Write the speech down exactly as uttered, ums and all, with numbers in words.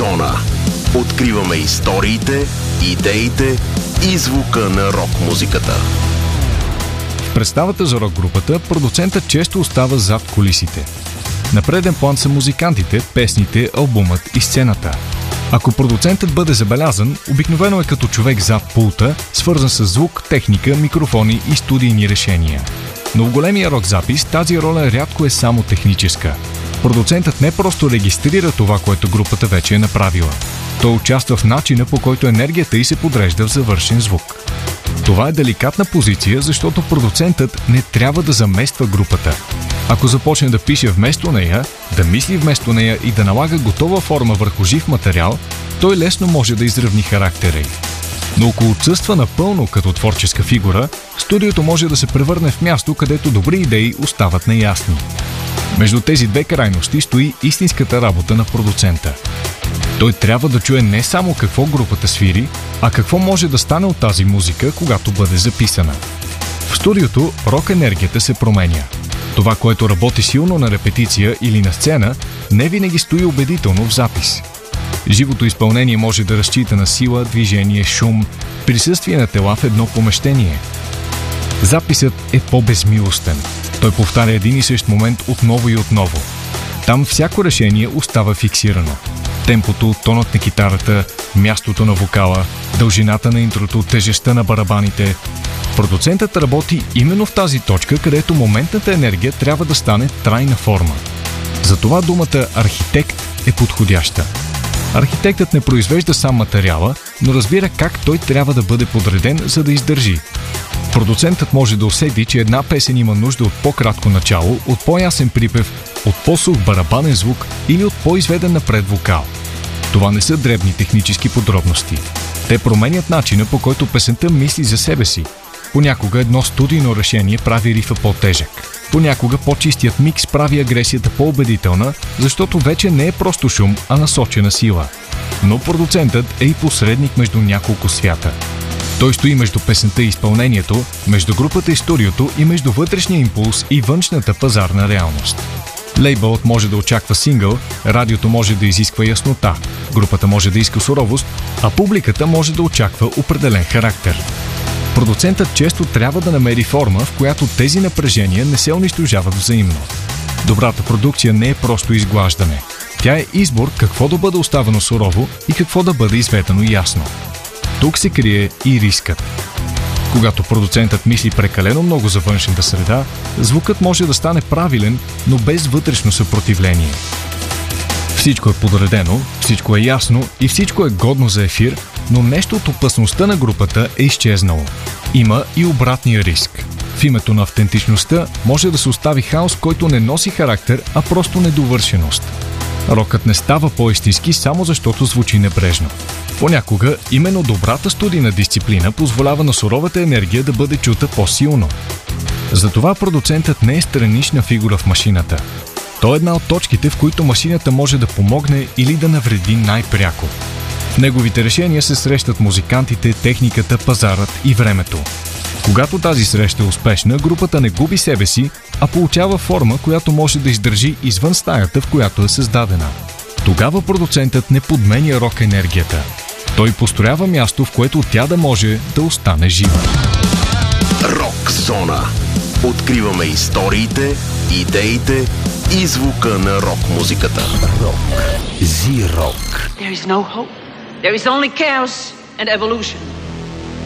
Зона. Откриваме историите, идеите и звука на рок-музиката. В представата за рок-групата продуцентът често остава зад кулисите. На преден план са музикантите, песните, албумът и сцената. Ако продуцентът бъде забелязан, обикновено е като човек зад пулта, свързан с звук, техника, микрофони и студийни решения. Но в големия рок запис тази роля рядко е само техническа. Продуцентът не просто регистрира това, което групата вече е направила. Той участва в начина, по който енергията й се подрежда в завършен звук. Това е деликатна позиция, защото продуцентът не трябва да замества групата. Ако започне да пише вместо нея, да мисли вместо нея и да налага готова форма върху жив материал, той лесно може да изравни характера й. Но ако отсъства напълно като творческа фигура, студиото може да се превърне в място, където добри идеи остават неясни. Между тези две крайности стои истинската работа на продуцента. Той трябва да чуе не само какво групата свири, а какво може да стане от тази музика, когато бъде записана. В студиото рок-енергията се променя. Това, което работи силно на репетиция или на сцена, не винаги стои убедително в запис. Живото изпълнение може да разчита на сила, движение, шум, присъствие на тела в едно помещение. Записът е по-безмилостен. Той повтаря един и същ момент отново и отново. Там всяко решение остава фиксирано. Темпото, тонът на китарата, мястото на вокала, дължината на интрото, тежестта на барабаните. Продуцентът работи именно в тази точка, където моментната енергия трябва да стане трайна форма. Затова думата архитект е подходяща. Архитектът не произвежда сам материала, но разбира как той трябва да бъде подреден, за да издържи. Продуцентът може да усети, че една песен има нужда от по-кратко начало, от по-ясен припев, от по-сух барабанен звук или от по-изведен напред вокал. Това не са дребни технически подробности. Те променят начина, по който песента мисли за себе си. Понякога едно студийно решение прави рифа по-тежък. Понякога по-чистият микс прави агресията по-убедителна, защото вече не е просто шум, а насочена сила. Но продуцентът е и посредник между няколко свята. Той стои между песента и изпълнението, между групата и студиото и между вътрешния импулс и външната пазарна реалност. Лейбълът може да очаква сингъл, радиото може да изисква яснота, групата може да иска суровост, а публиката може да очаква определен характер. Продуцентът често трябва да намери форма, в която тези напрежения не се унищожават взаимно. Добрата продукция не е просто изглаждане. Тя е избор какво да бъде оставено сурово и какво да бъде изведено ясно. Тук се крие и рискът. Когато продуцентът мисли прекалено много за външната среда, звукът може да стане правилен, но без вътрешно съпротивление. Всичко е подредено, всичко е ясно и всичко е годно за ефир, но нещо от опасността на групата е изчезнало. Има и обратния риск. В името на автентичността може да се остави хаос, който не носи характер, а просто недовършеност. Рокът не става по-истински само защото звучи небрежно. Понякога именно добрата студийна дисциплина позволява на суровата енергия да бъде чута по-силно. Затова продуцентът не е странична фигура в машината. Той е една от точките, в които машината може да помогне или да навреди най-пряко. В неговите решения се срещат музикантите, техниката, пазарът и времето. Когато тази среща е успешна, групата не губи себе си, а получава форма, която може да издържи извън стаята, в която е създадена. Тогава продуцентът не подменя рок-енергията. Той построява място, в което тя да може да остане жива. Рок-зона. Откриваме историите, идеите и звука на рок-музиката. Рок. Зи-рок. There is no hope. There is only chaos and evolution.